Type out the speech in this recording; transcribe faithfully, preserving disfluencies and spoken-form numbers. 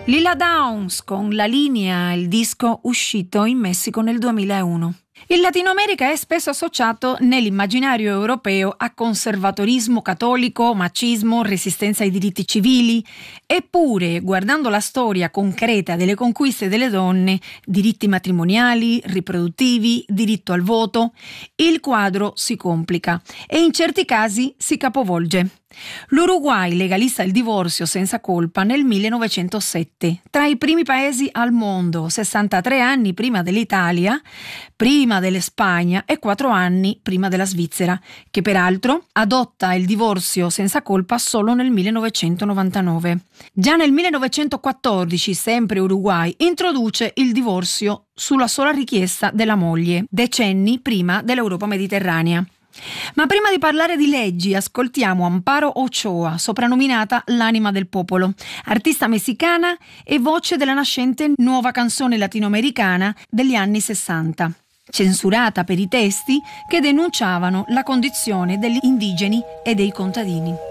Lila Downs con La Linea, il disco uscito in Messico nel duemilauno. Il Latino America è spesso associato nell'immaginario europeo a conservatorismo cattolico, macismo, resistenza ai diritti civili. Eppure, guardando la storia concreta delle conquiste delle donne, diritti matrimoniali, riproduttivi, diritto al voto, il quadro si complica e in certi casi si capovolge. L'Uruguay legalizza il divorzio senza colpa nel millenovecentosette, tra i primi paesi al mondo, sessantatré anni prima dell'Italia, prima della Spagna e quattro anni prima della Svizzera, che peraltro adotta il divorzio senza colpa solo nel millenovecentonovantanove. Già nel millenovecentoquattordici, sempre Uruguay, introduce il divorzio sulla sola richiesta della moglie, decenni prima dell'Europa mediterranea. Ma prima di parlare di leggi, ascoltiamo Amparo Ochoa, soprannominata l'anima del popolo, artista messicana e voce della nascente nuova canzone latinoamericana degli anni sessanta, censurata per i testi che denunciavano la condizione degli indigeni e dei contadini.